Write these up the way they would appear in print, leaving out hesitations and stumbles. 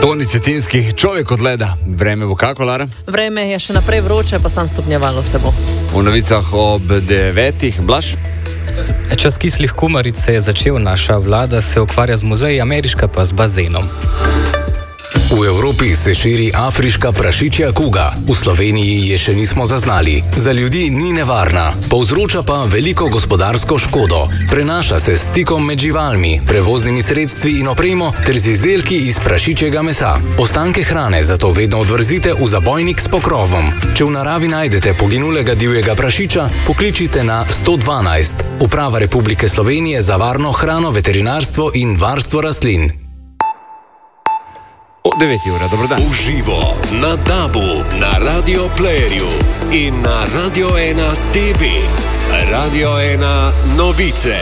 Toni Cetinski, človek od leda. Vreme bo kako, Lara? Vreme je še naprej vroče, pa sam stopnjevalo se bo. V novicah ob 9. Blaž? Čas kislih kumaric se je začel, naša vlada se ukvarja z muzeji, ameriška pa z bazenom. V Evropi se širi afriška prašičja kuga. V Sloveniji je še nismo zaznali. Za ljudi ni nevarna, povzroča pa veliko gospodarsko škodo. Prenaša se s stikom med živalmi, prevoznimi sredstvi in opremo ter z izdelki iz prašičjega mesa. Ostanke hrane zato vedno odvrzite v zabojnik s pokrovom. Če v naravi najdete poginulega divjega prašiča, pokličite na 112. Uprava Republike Slovenije za varno hrano, veterinarstvo in varstvo rastlin. O 9. ura, dobro dan. Uživo na DAB-u, na Radio Playerju in na Radio 1 TV. Radio 1 novice.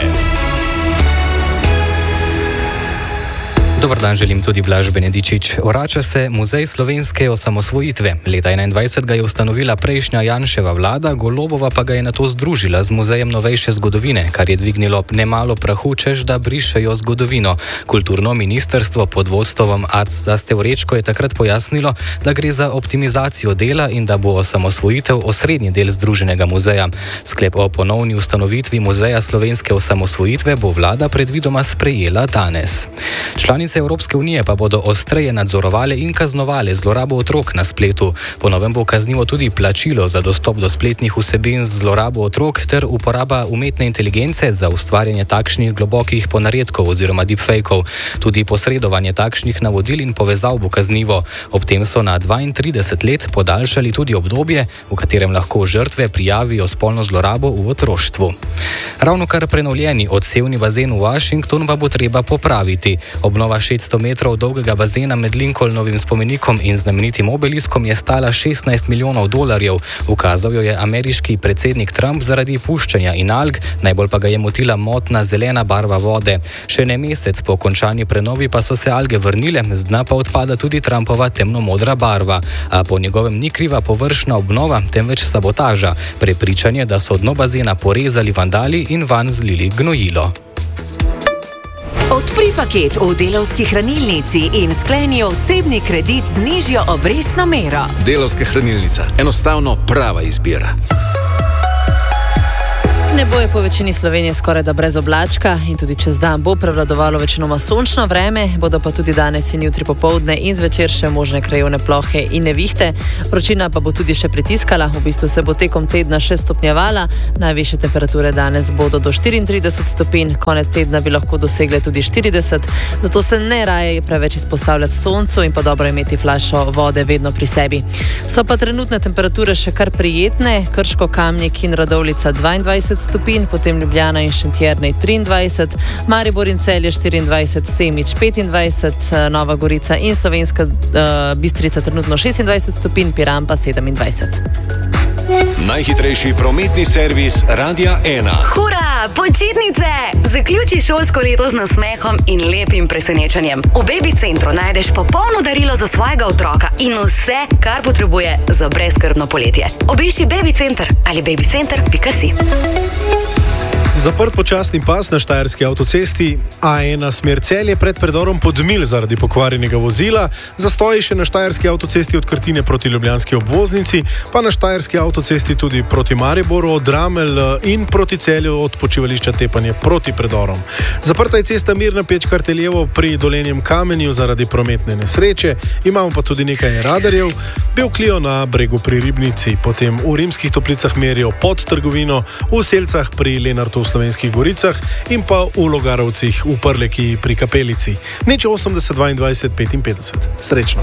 Dobar dan, želim tudi Blaž Benedičič. Vrača se Muzej slovenske osamosvojitve. Leta 21 ga je ustanovila prejšnja Janševa vlada, Golobova pa ga je nato združila z Muzejem novejše zgodovine, kar je dvignilo nemalo prahu, češ da brišejo zgodovino. Kulturno ministrstvo pod vodstvom Arca Stevrečko je takrat pojasnilo, da gre za optimizacijo dela in da bo osamosvojitev osrednji del združenega muzeja. Sklep o ponovni ustanovitvi Muzeja slovenske osamosvojitve bo vlada predvidoma sprejela danes. Članice Evropske unije pa bodo ostreje nadzorovale in kaznovale zlorabo otrok na spletu. Po novem bo kaznivo tudi plačilo za dostop do spletnih vsebin z zlorabo otrok ter uporaba umetne inteligence za ustvarjanje takšnih globokih ponaredkov oziroma deepfakeov. Tudi posredovanje takšnih navodil in povezav bo kaznivo. Ob tem so na 32 let podaljšali tudi obdobje, v katerem lahko žrtve prijavijo spolno zlorabo v otroštvu. Ravnokar prenovljeni odsevni bazen v Washington pa bo treba popraviti. Obnova 600 metrov dolgega bazena med Lincolnovim spomenikom in znamenitim obeliskom je stala $16 milijonov. Ukazal jo je ameriški predsednik Trump zaradi puščanja in alg, najbolj pa ga je motila motna zelena barva vode. Še ne mesec po končani prenovi pa so se alge vrnile, z dna pa odpada tudi Trumpova temnomodra barva. A po njegovem ni kriva površna obnova, temveč sabotaža. Prepričanje, da so dno bazena porezali vandali in vanj zlili gnojilo. Odpri paket v Delavski hranilnici in skleni osebni kredit z nižjo obrestno mero. Delavska hranilnica. Enostavno prava izbira. Nebo je po večini Slovenije skoraj da brez oblačka in tudi čez dan bo prevladovalo večinoma sončno vreme, bodo pa tudi danes in jutri popoldne in zvečer še možne krajevne plohe in nevihte. Vročina pa bo tudi še pritiskala, v bistvu se bo tekom tedna še stopnjevala. Najvišje temperature danes bodo do 34 stopinj, konec tedna bi lahko dosegle tudi 40, zato se ne raje preveč izpostavljati soncu in pa dobro imeti flašo vode vedno pri sebi. So pa trenutne temperature še kar prijetne, Krško, Kamnik in Radovljica 22 stopinj, potem Ljubljana in Šentjernej 23, Maribor in Celje 24, Semič 25, Nova Gorica in Slovenska Bistrica trenutno 26 stopinj, Piran pa 27. Najhitrejši prometni servis Radia 1. Hura, počitnice! Zaključi šolsko leto z nasmehom in lepim presenečenjem. V Baby Centru najdeš popolno darilo za svojega otroka in vse, kar potrebuje za brezskrbno poletje. Obišči Baby Center ali babycenter.si. Zaprt počasni pas na štajerski avtocesti A1 smer Celje pred predorom Podmilj zaradi pokvarjenega vozila, zastoji še na štajerski avtocesti od Krtine proti ljubljanski obvoznici, pa na štajerski avtocesti tudi proti Mariboru, od Dramelj in proti Celju od počivališča Tepanje proti predorom. Zaprta je cesta Mirna Peč-Karteljevo pri Dolenjem Kamenju zaradi prometne nesreče, imamo pa tudi nekaj radarjev, Bevklio na Bregu pri Ribnici, potem v Rimskih Toplicah merijo pod trgovino, v Selcah pri Lenartu v Slovenskih Goricah in pa v Logarovcih v Prleki pri Kapelici. Nič 80 22 55. Srečno.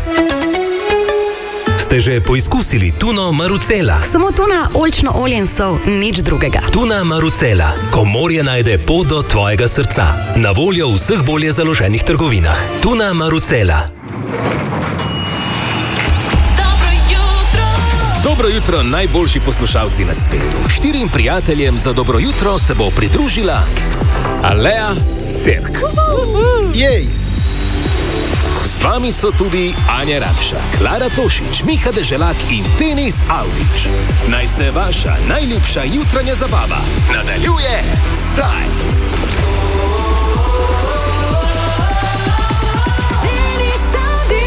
Ste že poizkusili tuno Marucela? Samo tuna, oljčno olje in sol, nič drugega. Tuna Marucela. Ko morje najde pot do tvojega srca. Na voljo v vseh bolje založenih trgovinah. Tuna Marucela. Dobro jutro, najboljši poslušalci na svetu. 4 prijateljem za dobro jutro se bo pridružila Alea Serk. Jej! Z vami so tudi Anja Rabša, Klara Tošič, Miha Deželak in Denis Audič. Naj se vaša najljubša jutranja zabava nadaljuje Style. Denis Audič.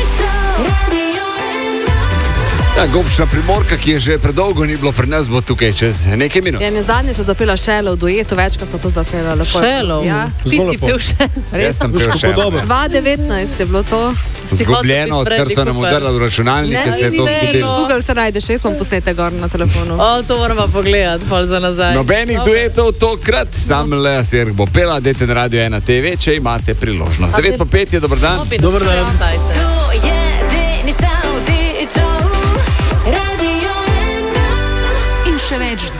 Ja, gobčna primorka, ki je že predolgo ni bilo pri nas, bo tukaj čez nekaj minut. Ja, ne zadnje so zapela Šelo v duetu, večkrat so to zapela. Šelo? Ja, ti si pil še. Res sem pil še. 2019 je bilo to. Zgubljeno, odkar so nam udarili v računalnike, se je to zgodilo. Google se najdeš, jaz imam posnete gor na telefonu. To moramo pogledati, pol za nazaj. Nobenih duetov tokrat, sam Lea Sirk bo pela, dajte na Radio 1 TV, če imate priložnost. 9:05 je, dober dan. Dober dan. To je Denis Avdić, Radio 1. In še več